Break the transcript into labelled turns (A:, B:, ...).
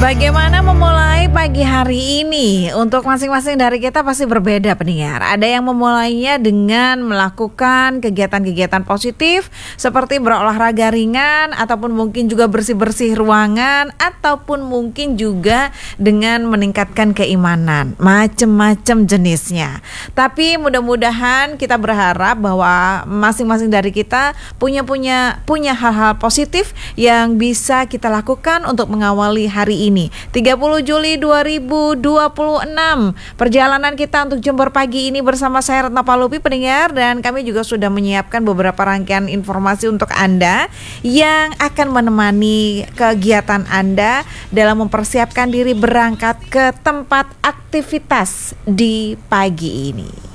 A: Bagaimana memulai pagi hari ini? Untuk masing-masing dari kita pasti berbeda, pendengar. Ada yang memulainya dengan melakukan kegiatan-kegiatan positif seperti berolahraga ringan, ataupun mungkin juga bersih-bersih ruangan, ataupun mungkin juga dengan meningkatkan keimanan. Macem-macem jenisnya. Tapi mudah-mudahan kita berharap bahwa masing-masing dari kita punya hal-hal positif yang bisa kita lakukan untuk mengawali hari ini. 30 Juli 2026. Perjalanan kita untuk Jember pagi ini bersama saya Retno Palupi, pendengar, dan kami juga sudah menyiapkan beberapa rangkaian informasi untuk Anda yang akan menemani kegiatan Anda dalam mempersiapkan diri berangkat ke tempat aktivitas di pagi ini.